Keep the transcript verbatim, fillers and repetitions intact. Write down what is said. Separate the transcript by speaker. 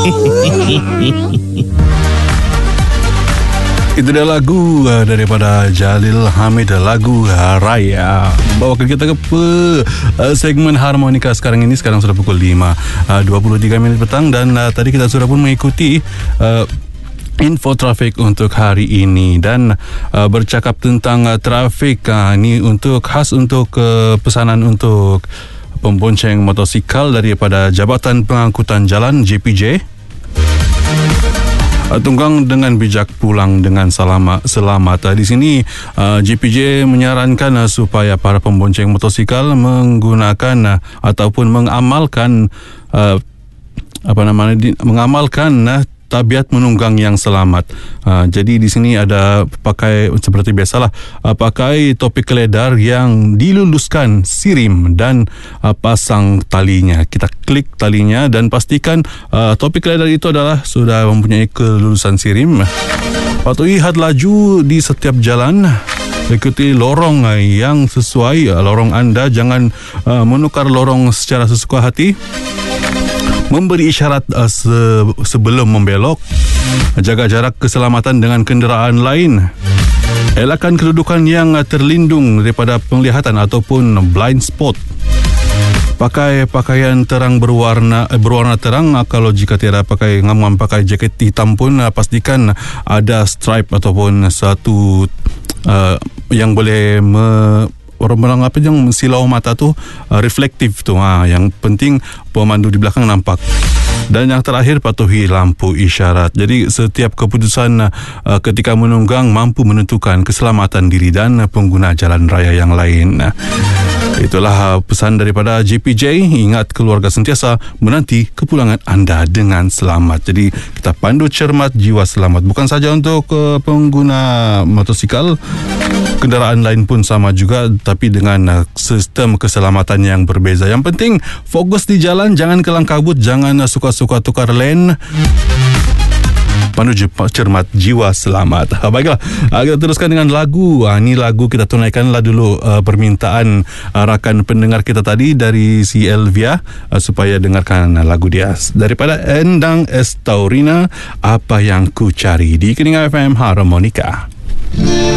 Speaker 1: Itu dia lagu uh, daripada Jalil Hamid, lagu uh, Raya. Bawa ke kita ke uh, segmen harmonika sekarang ini. Sekarang sudah pukul lima dua puluh tiga minit petang. Dan uh, tadi kita sudah pun mengikuti uh, info trafik untuk hari ini. Dan uh, bercakap tentang uh, trafik, uh, ini untuk khas untuk uh, pesanan untuk pembonceng motosikal daripada Jabatan Pengangkutan Jalan J P J. Tunggang dengan bijak, pulang dengan selamat. selamat. Di sini uh, J P J menyarankan uh, supaya para pembonceng motosikal menggunakan uh, ataupun mengamalkan uh, apa namanya di, mengamalkan uh, tabiat menunggang yang selamat. Uh, jadi di sini ada pakai seperti biasalah, uh, pakai topi keledar yang diluluskan sirim dan uh, pasang talinya. Kita klik talinya dan pastikan uh, topi keledar itu adalah sudah mempunyai kelulusan sirim. Patuhi had laju di setiap jalan. Ikuti lorong uh, yang sesuai uh, lorong anda. Jangan uh, menukar lorong secara sesuka hati. Memberi isyarat uh, se- sebelum membelok. Jaga jarak keselamatan dengan kenderaan lain. Elakkan kedudukan yang uh, terlindung daripada penglihatan ataupun blind spot. Pakai pakaian terang berwarna eh, berwarna terang. Uh, kalau jika tiada pakai ngamuan pakai jaket hitam pun uh, pastikan ada stripe ataupun satu uh, yang boleh me orang bilang apa yang silau mata tu uh, reflektif tu. Ha, yang penting pemandu di belakang nampak. Dan yang terakhir, patuhi lampu isyarat. Jadi setiap keputusan uh, ketika menunggang mampu menentukan keselamatan diri dan uh, pengguna jalan raya yang lain. Uh, itulah uh, pesan daripada J P J. Ingat, keluarga sentiasa menanti kepulangan anda dengan selamat. Jadi kita pandu cermat, jiwa selamat. Bukan saja untuk uh, pengguna motosikal, kenderaan lain pun sama juga, tapi dengan uh, sistem keselamatan yang berbeza. Yang penting fokus di jalan, jangan kelang kabut, jangan uh, suka-suka tukar lane. Pandu cermat, jiwa selamat. Baiklah, uh, kita teruskan dengan lagu. Uh, ini lagu kita tunaikanlah dulu uh, permintaan uh, rakan pendengar kita tadi dari si Elvia, uh, supaya dengarkan uh, lagu dia daripada Endang Estaurina, Apa Yang Ku Cari, di Keningan F M Harmonika.